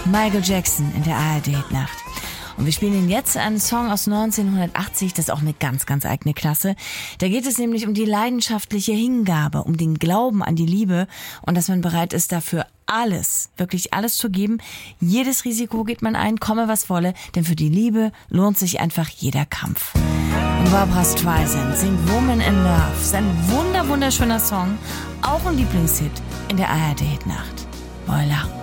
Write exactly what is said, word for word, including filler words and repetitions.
Michael Jackson in der A R D-Nacht. Und wir spielen Ihnen jetzt einen Song aus neunzehnhundertachtzig, das ist auch eine ganz, ganz eigene Klasse. Da geht es nämlich um die leidenschaftliche Hingabe, um den Glauben an die Liebe und dass man bereit ist, dafür alles, wirklich alles zu geben. Jedes Risiko geht man ein, komme was wolle, denn für die Liebe lohnt sich einfach jeder Kampf. Und Barbra Streisand singt Woman in Love. Ist ein wunder, wunderschöner Song, auch ein Lieblingshit in der A R D-Nacht. Voilà.